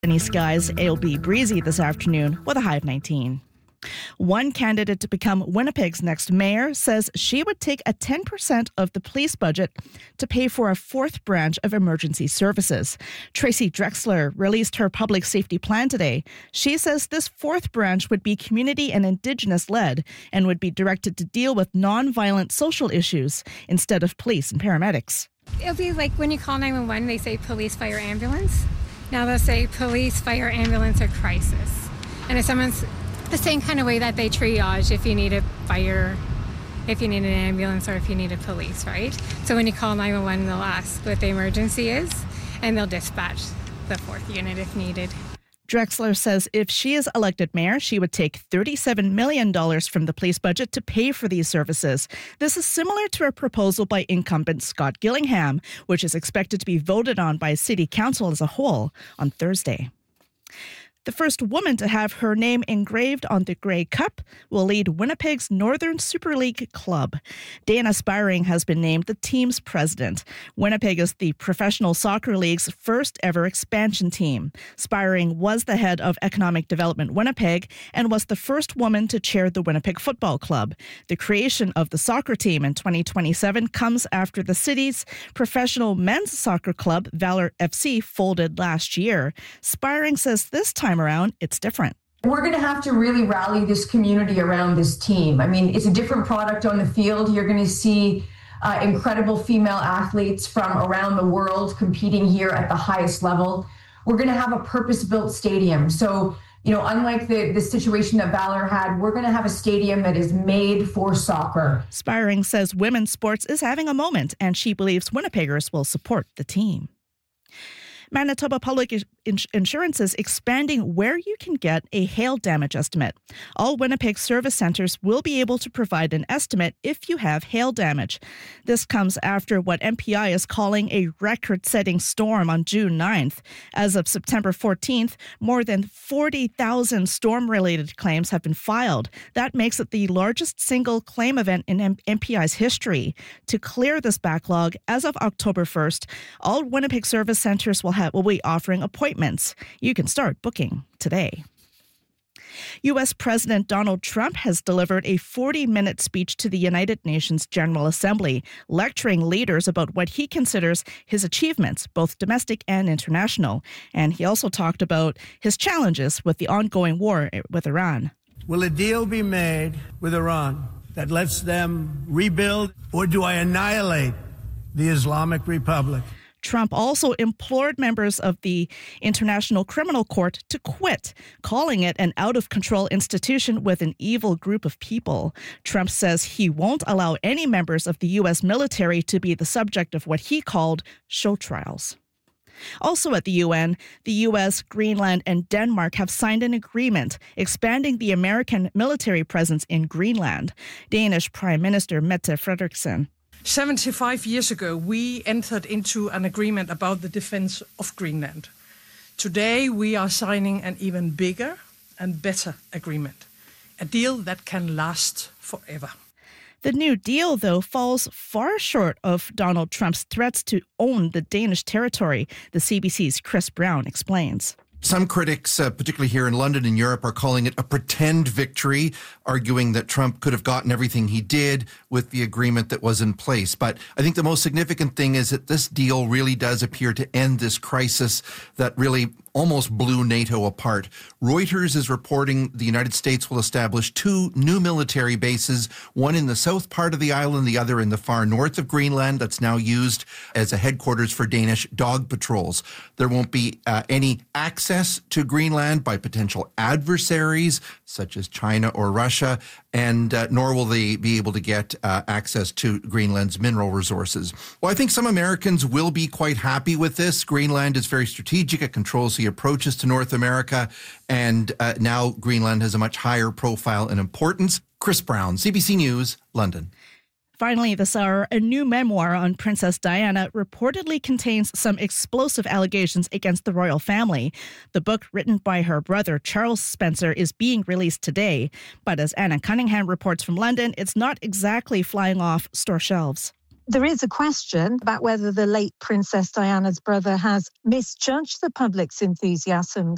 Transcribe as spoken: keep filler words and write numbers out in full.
sunny skies. It'll be breezy this afternoon with a high of nineteen. One candidate to become Winnipeg's next mayor says she would take a ten percent of the police budget to pay for a fourth branch of emergency services. Tracy Drexler released her public safety plan today. She says this fourth branch would be community and Indigenous-led and would be directed to deal with non-violent social issues instead of police and paramedics. It'll be like when you call nine one one, they say police, fire, ambulance. Now they'll say police, fire, ambulance, or crisis. And if someone's the same kind of way that they triage if you need a fire, if you need an ambulance, or if you need a police, right? So when you call nine one one, they'll ask what the emergency is, and they'll dispatch the fourth unit if needed. Drexler says if she is elected mayor, she would take thirty-seven million dollars from the police budget to pay for these services. This is similar to a proposal by incumbent Scott Gillingham, which is expected to be voted on by City Council as a whole on Thursday. The first woman to have her name engraved on the Grey Cup will lead Winnipeg's Northern Super League club. Dana Spiring has been named the team's president. Winnipeg is the Professional Soccer League's first ever expansion team. Spiring was the head of Economic Development Winnipeg and was the first woman to chair the Winnipeg Football Club. The creation of the soccer team in twenty twenty-seven comes after the city's professional men's soccer club, Valor F C, folded last year. Spiring says this time around, it's different. We're going to have to really rally this community around this team. I mean, it's a different product on the field. You're going to see uh, incredible female athletes from around the world competing here at the highest level. We're going to have a purpose-built stadium. So, you know, unlike the, the situation that Valor had, we're going to have a stadium that is made for soccer. Spiring says women's sports is having a moment, and she believes Winnipeggers will support the team. Manitoba Public Insurance is expanding where you can get a hail damage estimate. All Winnipeg service centres will be able to provide an estimate if you have hail damage. This comes after what M P I is calling a record-setting storm on June ninth. As of September fourteenth, more than forty thousand storm-related claims have been filed. That makes it the largest single claim event in M P I's history. To clear this backlog, as of October first, all Winnipeg service centres will have will be offering appointments. You can start booking today. U S President Donald Trump has delivered a forty-minute speech to the United Nations General Assembly, lecturing leaders about what he considers his achievements, both domestic and international. And he also talked about his challenges with the ongoing war with Iran. Will a deal be made with Iran that lets them rebuild, or do I annihilate the Islamic Republic? Trump also implored members of the International Criminal Court to quit, calling it an out-of-control institution with an evil group of people. Trump says he won't allow any members of the U S military to be the subject of what he called show trials. Also at the U N, the U S, Greenland, and Denmark have signed an agreement expanding the American military presence in Greenland. Danish Prime Minister Mette Frederiksen. seventy-five years ago, we entered into an agreement about the defense of Greenland. Today, we are signing an even bigger and better agreement, a deal that can last forever. The new deal, though, falls far short of Donald Trump's threats to own the Danish territory, the C B C's Chris Brown explains. Some critics, uh, particularly here in London and Europe, are calling it a pretend victory, arguing that Trump could have gotten everything he did with the agreement that was in place. But I think the most significant thing is that this deal really does appear to end this crisis that really almost blew NATO apart. Reuters is reporting the United States will establish two new military bases, one in the south part of the island, the other in the far north of Greenland, that's now used as a headquarters for Danish dog patrols. There won't be uh, any access to Greenland by potential adversaries, such as China or Russia, and uh, nor will they be able to get uh, access to Greenland's mineral resources. Well, I think some Americans will be quite happy with this. Greenland is very strategic. It controls the approaches to North America, and uh, now Greenland has a much higher profile and importance. Chris Brown, C B C News, London. Finally, this hour, a new memoir on Princess Diana reportedly contains some explosive allegations against the royal family. The book, written by her brother Charles Spencer, is being released today. But as Anna Cunningham reports from London, it's not exactly flying off store shelves. There is a question about whether the late Princess Diana's brother has misjudged the public's enthusiasm